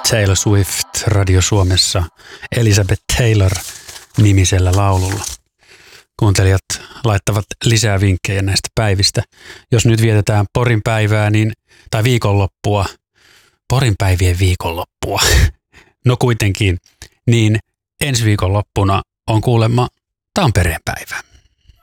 Taylor Swift Radio Suomessa Elizabeth Taylor nimisellä laululla. Kuuntelijat laittavat lisää vinkkejä näistä päivistä. Jos nyt vietetään Porin päivää tai viikonloppua, Porin päivien viikonloppua, no kuitenkin, niin ensi viikonloppuna on kuulemma Tampereen päivä.